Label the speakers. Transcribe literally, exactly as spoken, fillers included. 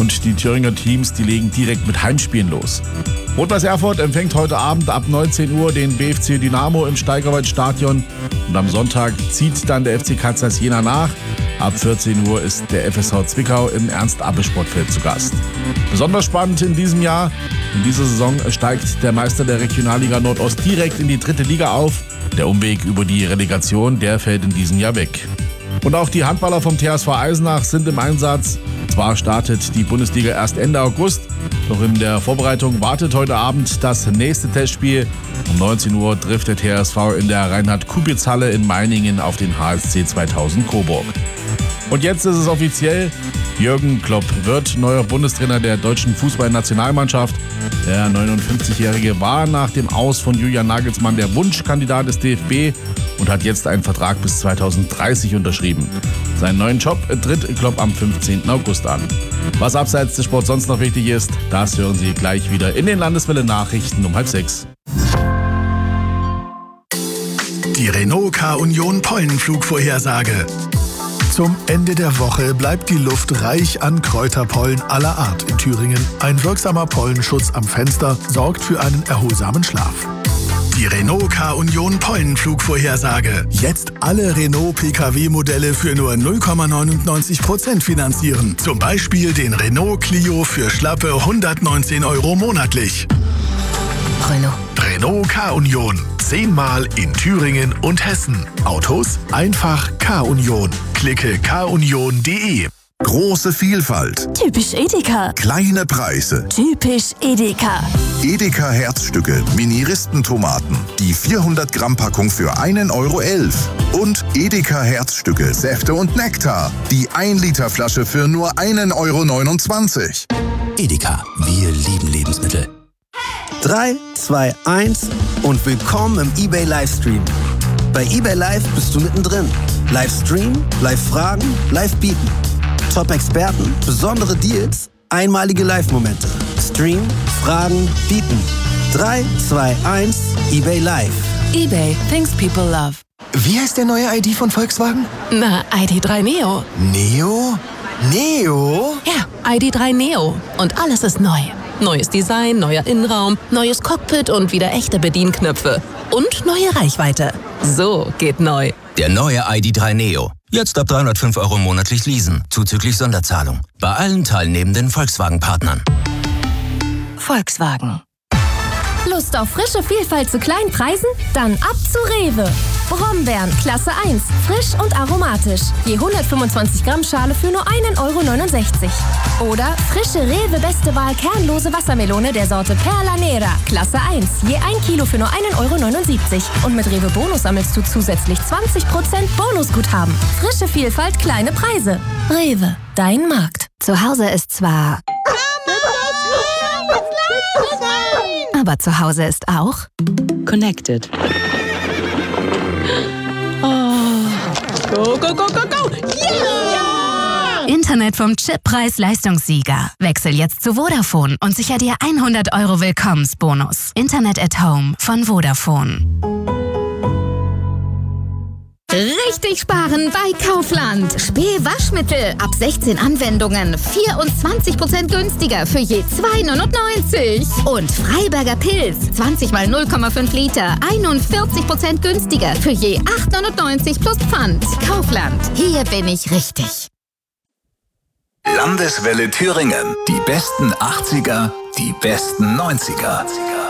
Speaker 1: Und die Thüringer Teams, die legen direkt mit Heimspielen los. Rot-Weiß Erfurt empfängt heute Abend ab neunzehn Uhr den B F C Dynamo im Steigerwald-Stadion. Und am Sonntag zieht dann der F C Kansas Jena nach. Ab vierzehn Uhr ist der F S V Zwickau im Ernst-Abbe-Sportfeld zu Gast. Besonders spannend in diesem Jahr: In dieser Saison steigt der Meister der Regionalliga Nordost direkt in die dritte Liga auf. Der Umweg über die Relegation, der fällt in diesem Jahr weg. Und auch die Handballer vom T H S V Eisenach sind im Einsatz. Zwar startet die Bundesliga erst Ende August, doch in der Vorbereitung wartet heute Abend das nächste Testspiel. Um neunzehn Uhr trifft der T H S V in der Reinhard-Kubitz-Halle in Meiningen auf den H S C zweitausend Coburg. Und jetzt ist es offiziell: Jürgen Klopp wird neuer Bundestrainer der deutschen Fußballnationalmannschaft. Der neunundfünfzigjährige war nach dem Aus von Julian Nagelsmann der Wunschkandidat des D F B und hat jetzt einen Vertrag bis zweitausenddreißig unterschrieben. Seinen neuen Job tritt Klopp am fünfzehnten August an. Was abseits des Sports sonst noch wichtig ist, das hören Sie gleich wieder in den Landeswelle-Nachrichten um halb sechs.
Speaker 2: Die Renault K-Union Pollenflugvorhersage. Zum Ende der Woche bleibt die Luft reich an Kräuterpollen aller Art in Thüringen. Ein wirksamer Pollenschutz am Fenster sorgt für einen erholsamen Schlaf. Die Renault K-Union Pollenflugvorhersage. Jetzt alle Renault-P K W-Modelle für nur null Komma neunundneunzig Prozent finanzieren. Zum Beispiel den Renault Clio für schlappe hundertneunzehn Euro monatlich.
Speaker 3: Renault.
Speaker 2: Renault K-Union. Zehnmal in Thüringen und Hessen. Autos einfach K-Union. Klicke k union punkt de.
Speaker 4: Große Vielfalt.
Speaker 3: Typisch Edeka.
Speaker 4: Kleine Preise.
Speaker 3: Typisch Edeka.
Speaker 4: Edeka Herzstücke, Mini-Ristentomaten. Die vierhundert Gramm Packung für einen Euro elf. Und Edeka Herzstücke, Säfte und Nektar. Die ein Liter Flasche für nur einen Euro neunundzwanzig.
Speaker 5: Edeka, wir lieben Lebensmittel.
Speaker 6: drei, zwei, eins und willkommen im eBay Livestream. Bei eBay Live bist du mittendrin. Livestream, Live-Fragen, Live-Bieten. Top-Experten, besondere Deals, einmalige Live-Momente. Stream, Fragen, Bieten. drei, zwei, eins, eBay Live.
Speaker 3: eBay, things people love.
Speaker 7: Wie heißt der neue I D von Volkswagen?
Speaker 3: Na, I D drei Neo.
Speaker 7: Neo? Neo?
Speaker 3: Ja, I D drei Neo. Und alles ist neu. Neues Design, neuer Innenraum, neues Cockpit und wieder echte Bedienknöpfe. Und neue Reichweite. So geht neu.
Speaker 5: Der neue I D drei Neo. Jetzt ab dreihundertfünf Euro monatlich leasen, zuzüglich Sonderzahlung. Bei allen teilnehmenden Volkswagen-Partnern.
Speaker 3: Volkswagen.
Speaker 8: Lust auf frische Vielfalt zu kleinen Preisen? Dann ab zu Rewe. Brombeeren, Klasse eins, frisch und aromatisch. Je hundertfünfundzwanzig Gramm Schale für nur einen Euro neunundsechzig. Oder frische Rewe Beste Wahl kernlose Wassermelone der Sorte Perla Nera, Klasse eins. Je ein Kilo für nur einen Euro neunundsiebzig. Und mit Rewe Bonus sammelst du zusätzlich zwanzig Prozent Bonusguthaben. Frische Vielfalt, kleine Preise. Rewe, dein Markt.
Speaker 9: Zu Hause ist zwar... Aber zu Hause ist auch...
Speaker 10: Connected. Oh. Go, go, go, go, go!
Speaker 9: Yeah! Internet vom Chip-Preis-Leistungssieger. Wechsel jetzt zu Vodafone und sicher dir hundert Euro Willkommensbonus. Internet at Home von Vodafone.
Speaker 11: Richtig sparen bei Kaufland. Spee-Waschmittel ab sechzehn Anwendungen. vierundzwanzig Prozent günstiger für je zwei neunundneunzig. Und Freiberger Pilz. zwanzig mal null Komma fünf Liter. einundvierzig Prozent günstiger für je acht neunundneunzig plus Pfand. Kaufland. Hier bin ich richtig.
Speaker 12: Landeswelle Thüringen. Die besten achtziger, die besten neunziger.